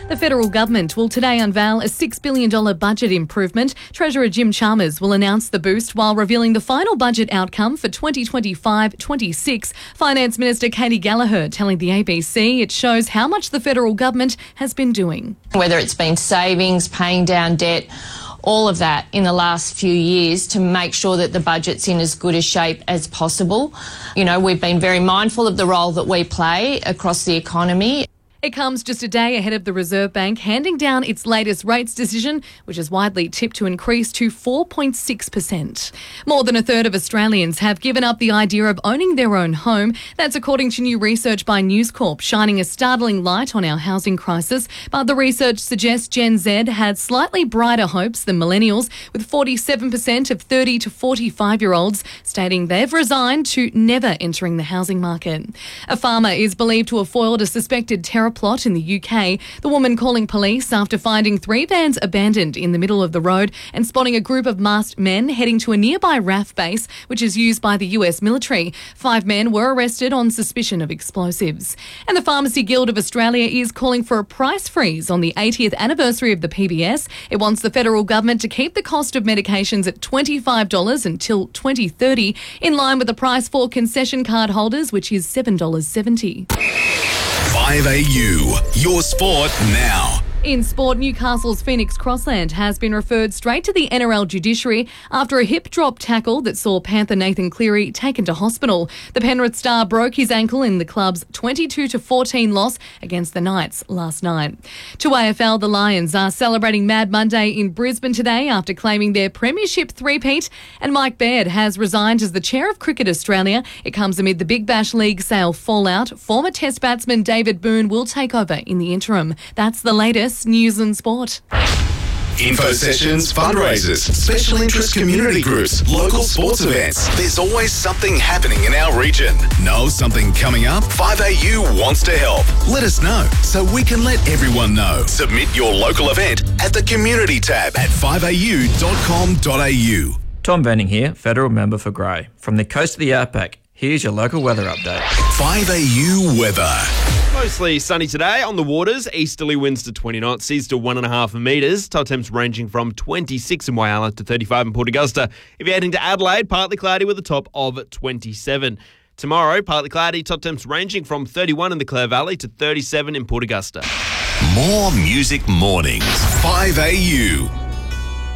The federal government will today unveil a $6 billion budget improvement. Treasurer Jim Chalmers will announce the boost while revealing the final budget outcome for 2025-26. Finance Minister Katie Gallagher telling the ABC it shows how much the federal government has been doing. Whether it's been savings, paying down debt, all of that in the last few years to make sure that the budget's in as good a shape as possible. You know, we've been very mindful of the role that we play across the economy. It comes just a day ahead of the Reserve Bank handing down its latest rates decision, which is widely tipped to increase to 4.6%. More than a third of Australians have given up the idea of owning their own home. That's according to new research by News Corp, shining a startling light on our housing crisis. But the research suggests Gen Z had slightly brighter hopes than millennials, with 47% of 30 to 45-year-olds stating they've resigned to never entering the housing market. A farmer is believed to have foiled a suspected terror plot in the UK. The woman calling police after finding 3 vans abandoned in the middle of the road and spotting a group of masked men heading to a nearby RAF base, which is used by the US military. 5 men were arrested on suspicion of explosives. And the Pharmacy Guild of Australia is calling for a price freeze on the 80th anniversary of the PBS. It wants the federal government to keep the cost of medications at $25 until 2030, in line with the price for concession card holders, which is $7.70. 5AU, your sport now. In sport, Newcastle's Phoenix Crossland has been referred straight to the NRL judiciary after a hip drop tackle that saw Panther Nathan Cleary taken to hospital. The Penrith star broke his ankle in the club's 22-14 loss against the Knights last night. To AFL, the Lions are celebrating Mad Monday in Brisbane today after claiming their premiership three-peat, and Mike Baird has resigned as the chair of Cricket Australia. It comes amid the Big Bash League sale fallout. Former Test batsman David Boone will take over in the interim. That's the latest news and sport. Info sessions, fundraisers, special interest community groups, local sports events. There's always something happening in our region. Know something coming up? 5AU wants to help. Let us know so we can let everyone know. Submit your local event at the community tab at 5au.com.au. Tom Benning here, federal member for Grey. From the coast of the Outback, here's your local weather update. 5AU weather. Mostly sunny today on the waters. Easterly winds to 20 knots, seas to 1.5 metres. Top temps ranging from 26 in Whyalla to 35 in Port Augusta. If you're heading to Adelaide, partly cloudy with a top of 27. Tomorrow, partly cloudy, top temps ranging from 31 in the Clare Valley to 37 in Port Augusta. More music mornings. 5AU.